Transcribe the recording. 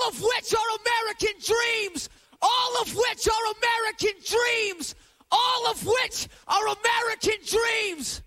all of which are American dreams, all of which are American dreams, all of which are American dreams.